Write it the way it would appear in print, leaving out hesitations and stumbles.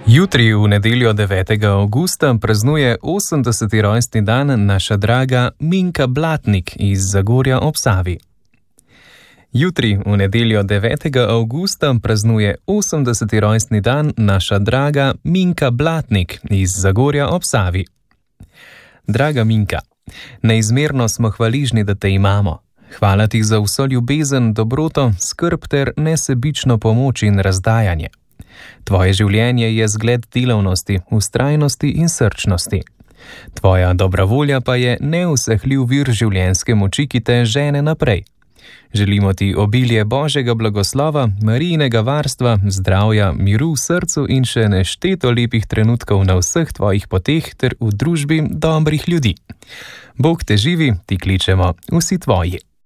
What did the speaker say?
Jutri, v nedeljo 9. avgusta, praznuje 80. rojstni dan naša draga Minka Blatnik iz Zagorja ob Savi. Jutri, v nedeljo 9. avgusta, praznuje 80. rojstni dan naša draga Minka Blatnik iz Zagorja ob Savi. Draga Minka, neizmerno smo hvaležni, da te imamo. Hvala ti za vso ljubezen, dobroto, skrb ter nesebično pomoč in razdajanje. Tvoje življenje je zgled delavnosti, vztrajnosti in srčnosti. Tvoja dobra volja pa je neusahljiv vir življenjske moči, ki te žene naprej. Želimo ti obilje Božjega blagoslova, Marijinega varstva, zdravja, miru v srcu in še nešteto lepih trenutkov na vseh tvojih poteh ter v družbi dobrih ljudi. Bog te živi, ti kličemo, vsi tvoji.